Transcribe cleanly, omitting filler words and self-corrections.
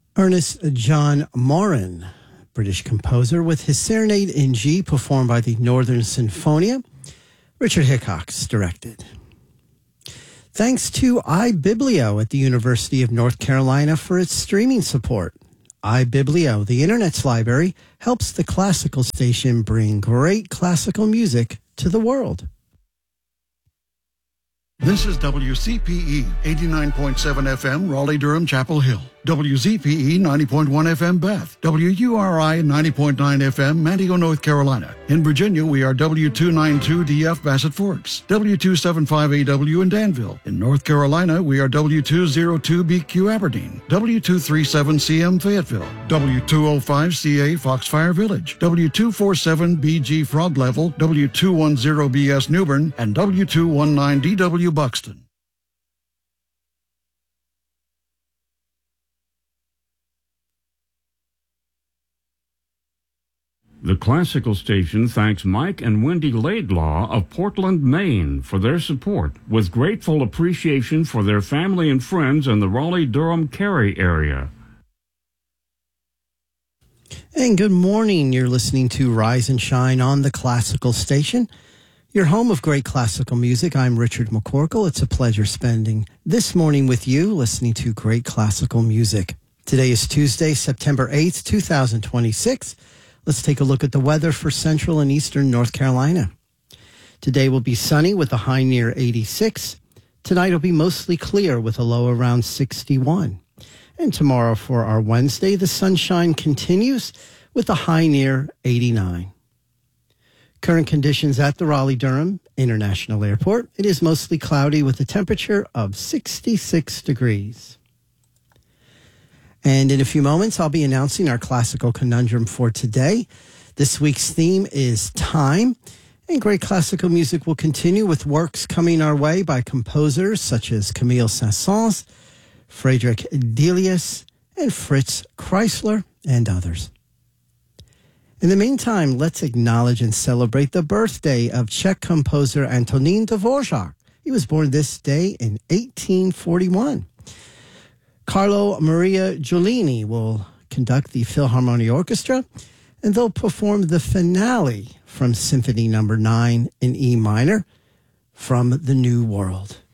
Ernest John Morin, British composer, with his Serenade in G performed by the Northern Sinfonia. Richard Hickox directed. Thanks to iBiblio at the University of North Carolina for its streaming support. iBiblio, the Internet's library, helps the classical station bring great classical music to the world. This is WCPE 89.7 FM, Raleigh-Durham, Chapel Hill. WZPE 90.1 FM, Beth. WURI 90.9 FM, Manteo, North Carolina. In Virginia, we are W292DF, Bassett Forks. W275AW in Danville. In North Carolina, we are W202BQ, Aberdeen. W237CM, Fayetteville. W205CA, Foxfire Village. W247BG, Frog Level. W210BS, Newbern. And W219DW, Buxton. The Classical Station thanks Mike and Wendy Laidlaw of Portland, Maine for their support, with grateful appreciation for their family and friends in the Raleigh-Durham-Cary area. And good morning. You're listening to Rise and Shine on the Classical Station, your home of great classical music. I'm Richard McCorkle. It's a pleasure spending this morning with you, listening to great classical music. Today is Tuesday, September 8th, 2026. Let's take a look at the weather for central and eastern North Carolina. Today will be sunny with a high near 86. Tonight will be mostly clear with a low around 61. And tomorrow for our Wednesday, the sunshine continues with a high near 89. Current conditions at the Raleigh-Durham International Airport. It is mostly cloudy with a temperature of 66 degrees. And in a few moments, I'll be announcing our classical conundrum for today. This week's theme is time, and great classical music will continue with works coming our way by composers such as Camille Saint-Saëns, Friedrich Delius, and Fritz Kreisler, and others. In the meantime, let's acknowledge and celebrate the birthday of Czech composer Antonín Dvořák. He was born this day in 1841. Carlo Maria Giulini will conduct the Philharmonia Orchestra, and they'll perform the finale from Symphony No. 9 in E minor from The New World.